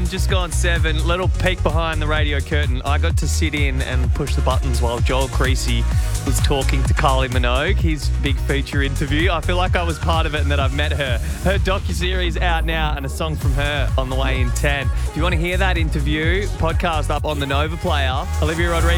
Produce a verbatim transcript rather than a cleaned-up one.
just gone seven. Little peek behind the radio curtain. I got to sit in and push the buttons while Joel Creasy was talking to Kylie Minogue, his big feature interview. I feel like I was part of it and that I've met her. Her docuseries out now and a song from her on the way in ten. If you want to hear that interview, podcast up on the Nova Player. Olivia Rodrigo.